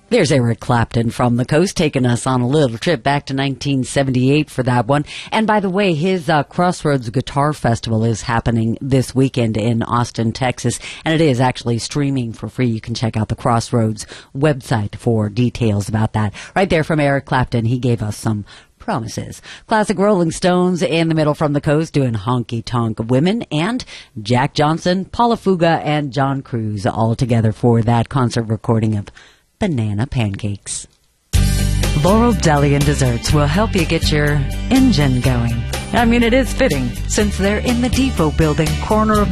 There's Eric Clapton from the coast, taking us on a little trip back to 1978 for that one. And by the way, his Crossroads Guitar Festival is happening this weekend in Austin, Texas, and it is actually streaming for free. You can check out the Crossroads website for details about that. Right there from Eric Clapton, he gave us some promises. Classic Rolling Stones in the middle from the coast doing Honky Tonk Women, and Jack Johnson, Paula Fuga, and John Cruz all together for that concert recording of Banana Pancakes. Laurel Deli and Desserts will help you get your engine going. I mean, it is fitting since they're in the Depot building, corner of